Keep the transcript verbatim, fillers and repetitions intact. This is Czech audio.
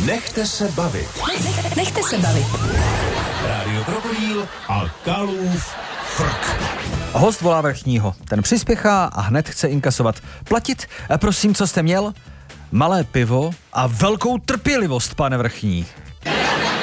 Nechte se bavit. Nech, nechte se bavit. Rádio Krokodýl a Kalův frk. Host volá vrchního. Ten přispěchá a hned chce inkasovat. Platit? A prosím, co jste měl? Malé pivo a velkou trpělivost, pane vrchní.